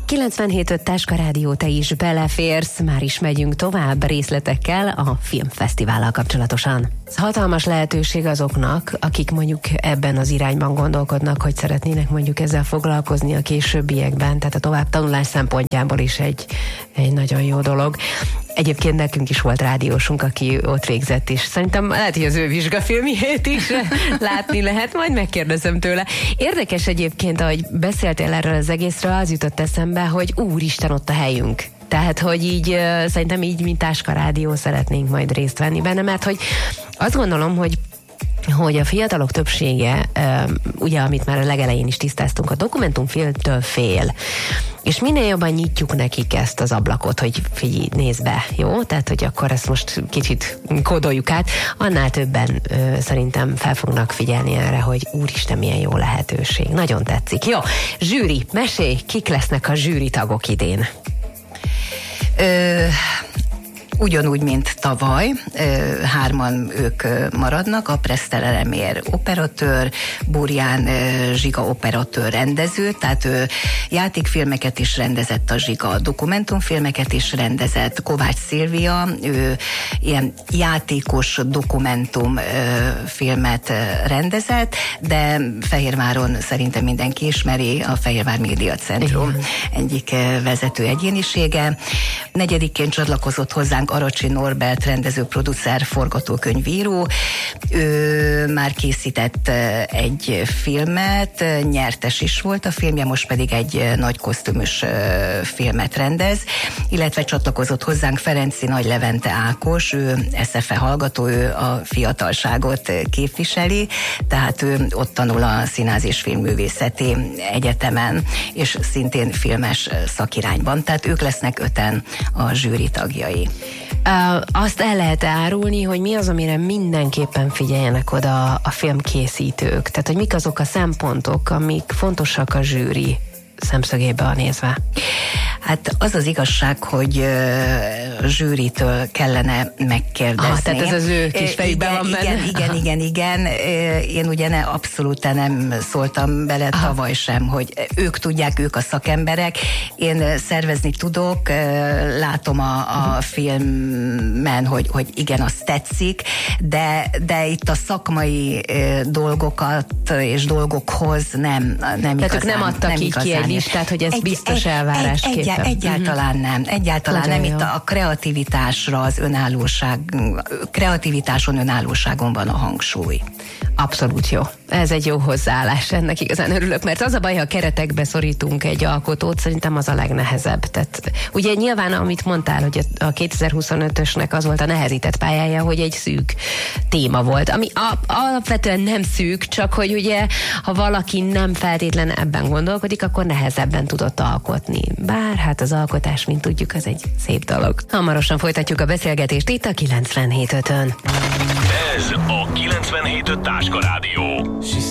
97.5 Táska Rádió, te is beleférsz, már is megyünk tovább részletekkel a filmfesztivállal kapcsolatosan. Ez hatalmas lehetőség azoknak, akik mondjuk ebben az irányban gondolkodnak, hogy szeretnének mondjuk ezzel foglalkozni a későbbiekben, tehát a továbbtanulás szempontjából is egy nagyon jó dolog. Egyébként nekünk is volt rádiósunk, aki ott végzett, és szerintem lehet, hogy az ő vizsgafilmjét is látni lehet, majd megkérdezem tőle. Érdekes egyébként, ahogy beszéltél erről az egészről, az jutott eszembe, hogy úristen, ott a helyünk. Tehát, hogy így szerintem így, mint Táska Rádió szeretnénk majd részt venni benne, mert hogy azt gondolom, hogy a fiatalok többsége, ugye, amit már a legelején is tisztáztunk, a dokumentumfilmtől fél. És minél jobban nyitjuk nekik ezt az ablakot, hogy figyelj, nézd be, jó? Tehát, hogy akkor ezt most kicsit kódoljuk át, annál többen szerintem fel fognak figyelni erre, hogy úristen, milyen jó lehetőség. Nagyon tetszik. Jó, zsűri, mesélj, kik lesznek a zsűri tagok idén? Ugyanúgy, mint tavaly, 3 ők maradnak, a Preszter Remér operatőr, Burján Zsiga operatőr rendező, tehát ő játékfilmeket is rendezett, a Zsiga dokumentumfilmeket is rendezett, Kovács Szilvia, ő ilyen játékos dokumentumfilmet rendezett, de Fehérváron szerintem mindenki ismeri, a Fehérvár Média Centrum egyik vezető egyénisége. 4-ként csatlakozott hozzánk Aracsi Norbert, rendező, producer, forgatókönyvíró. Ő már készített egy filmet, nyertes is volt a filmje, most pedig egy nagy kosztümös filmet rendez, illetve csatlakozott hozzánk Ferenci Nagy Levente Ákos, ő SFE hallgató, ő a fiatalságot képviseli, tehát ő ott tanul a Színház és Filmművészeti Egyetemen, és szintén filmes szakirányban, tehát ők lesznek 5-en a zsűri tagjai. Azt el lehet árulni, hogy mi az, amire mindenképpen figyeljenek oda a filmkészítők? Tehát, hogy mik azok a szempontok, amik fontosak a zsűri szemszögéből nézve? Hát az az igazság, hogy zsűritől kellene megkérdezni. Tehát ez az ő kis fejükben van benne. Igen. Én ugye abszolút nem szóltam bele tavaly sem, hogy ők tudják, ők a szakemberek. Én szervezni tudok, látom a filmen, hogy igen, az tetszik, de itt a szakmai dolgokat és dolgokhoz nem igazán. Tehát ők nem adtak így ki egy listát, hogy ez biztos elvárásképpen. Egyáltalán nem. Egyáltalán nem. Itt a kreativitásra, az kreativitáson, önállóságon van a hangsúly. Abszolút jó. Ez egy jó hozzáállás, ennek igazán örülök, mert az a baj, ha keretekbe szorítunk egy alkotót, szerintem az a legnehezebb. Tehát ugye nyilván, amit mondtál, hogy a 2025-ösnek az volt a nehezített pályája, hogy egy szűk téma volt, ami alapvetően nem szűk, csak hogy ugye, ha valaki nem feltétlen ebben gondolkodik, akkor nehezebben tudott alkotni. Bár hát az alkotás, mint tudjuk, az egy szép dolog. Hamarosan folytatjuk a beszélgetést itt a 97.5-ön. Ez a 97.5 Táska Rádió.